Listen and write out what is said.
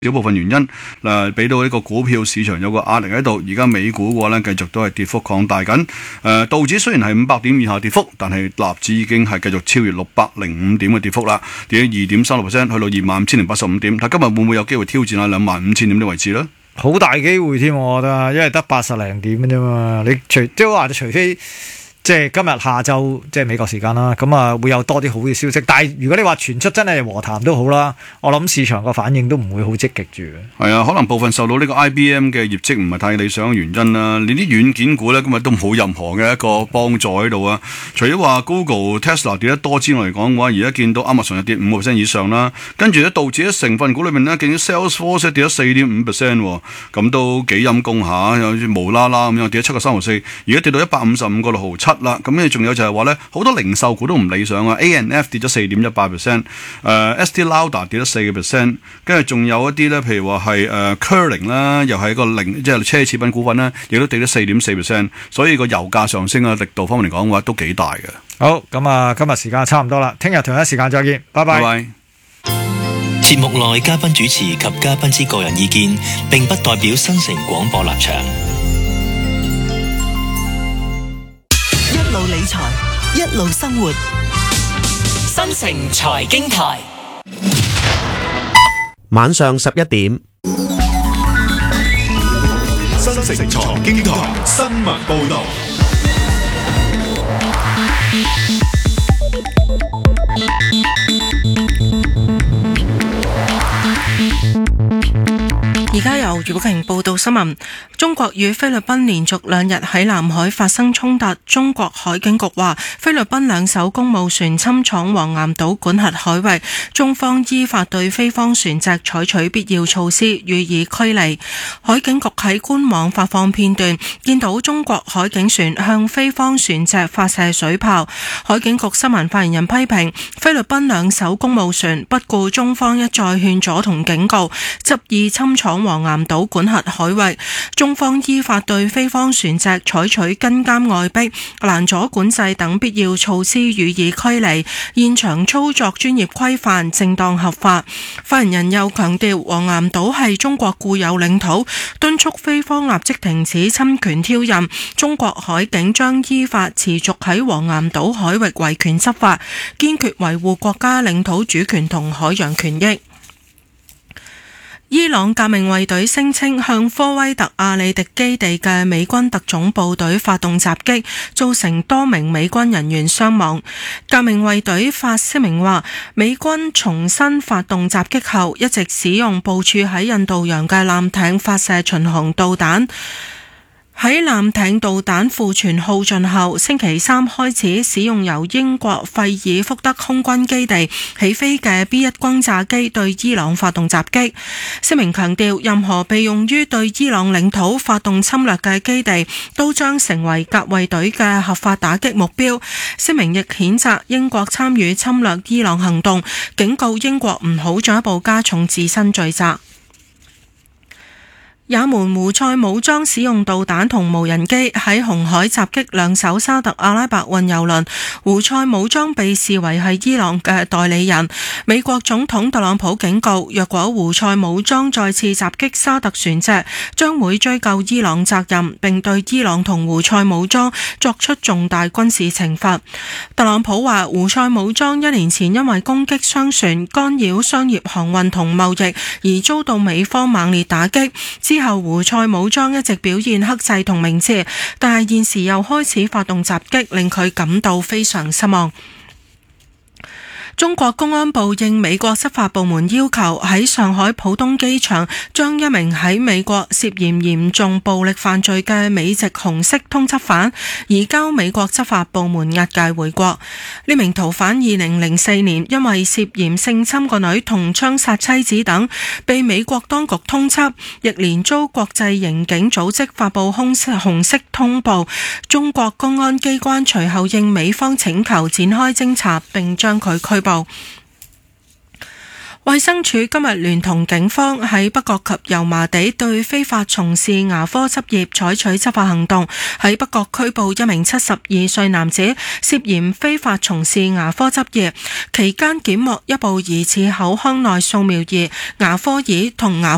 少部分原因俾到呢個股票市場有個壓力喺度。而家美股嘅話呢，繼續都係跌幅擴大緊。道指雖然係500點以下跌幅，但係納指已經係繼續超越605點嘅跌幅啦，跌咗2.36%，去到25,085點。睇今日會唔會有機會挑戰下25,000點嘅位置呢？ 好大機會添，我覺得，因為得80零點嘅啫嘛。你除非即係今日下晝即係美國時間啦，咁啊會有多啲好嘅消息。但係如果你話傳出真係和談都好啦，我諗市場個反應都唔會好積極住。 係啊，可能部分受到呢個 IBM 嘅業績唔係太理想嘅原因啦。連啲軟件股咧今日都冇任何嘅一個幫助喺度啊。除咗話 Google、Tesla 跌得多之外嚟講嘅話，而家見到 Amazon 又跌5% 以上啦。跟住咧道指成分股裏面咧，見到 Salesforce 跌咗4.5%，咁都幾陰功下，有無啦啦咁樣跌咗7.34，而家跌到155.67啦。咁咧仲有就係話咧，好多零售股都唔理想啊。ANF 跌咗4.18%，Estee Lauder 跌咗4%，跟住仲有一啲咧，譬如話係Curling 啦，又係一個即係奢侈品股份啦，亦都跌咗4.4%。所以個油價上升嘅力度方面嚟講嘅話，都幾大嘅。 好，咁啊，今日時間差唔多啦，聽日同一時間再見，拜拜。 拜拜。 節目內嘉賓主持及嘉賓之個人意見，並不代表新城廣播立場。 一路理財，一路生活。 新城財經台， 晚上11點。 新城財經台新聞報道。 而家由余寶瓊報道新聞。中國與菲律賓連續2日喺南海發生衝突。中國海警局話，菲律賓2艘公務船侵闖黃岩島管轄海域，中方依法對菲方船隻採取必要措施，予以驅離。海警局喺官網發放片段，見到中國海警船向菲方船隻發射水炮。海警局新聞發言人批評菲律賓2艘公務船不顧中方一再勸阻同警告，執意侵闖黃岩島管轄海域，中方依法對菲方船隻採取跟監外逼、攔阻管制等必要措施，予以驅離。現場操作專業規範、正當合法。發言人又強調，黃岩島係中國固有領土，敦促菲方立即停止侵權挑釁。中國海警將依法持續喺黃岩島海域維權執法，堅決維護國家領土主權同海洋權益。伊朗革命衛隊聲稱向科威特阿里迪基地嘅美軍特種部隊發動襲擊，造成多名美軍人員傷亡。革命衛隊發聲明話，美軍重新發動襲擊後，一直使用部署喺印度洋嘅艦艇發射巡航導彈。喺艦艇導彈庫存耗盡後，星期3開始使用由英國費爾福德空軍基地起飛嘅 B1 轟炸機對伊朗發動襲擊。聲明強調，任何被用於對伊朗領土發動侵略嘅基地都將成為革衛隊嘅合法打擊目標。聲明亦譴責英國參與侵略伊朗行動，警告英國唔好進一步加重自身罪責。也門胡塞武裝使用導彈同無人機喺紅海襲擊2艘沙特阿拉伯運油輪。胡塞武裝被視為係伊朗嘅代理人。美國總統特朗普警告，若果胡塞武裝再次襲擊沙特船隻，將會追究伊朗責任，並對伊朗同胡塞武裝作出重大軍事懲罰。特朗普話，胡塞武裝1年前因為攻擊商船、干擾商業航運同貿易而遭到美方猛烈打擊。之後胡塞武裝一直表現克制同明智，但係現時又開始發動襲擊，令佢感到非常失望。中國公安部應美國執法部門要求，喺上海浦東機場將一名喺美國涉嫌嚴重暴力犯罪嘅美籍紅色通緝犯移交美國執法部門押解回國。呢名逃犯2004年因為涉嫌性侵個女同槍殺妻子等，被美國當局通緝，亦連遭國際刑警組織發布紅色通報。中國公安機關隨後應美方請求展開偵查，並將佢拘捕。衛生署今日聯同警方喺北角及油麻地對非法從事牙科執業採取執法行動，喺北角拘捕一名72歲男子，涉嫌非法從事牙科執業，期間檢獲一部疑似口腔內掃描儀、牙科椅同牙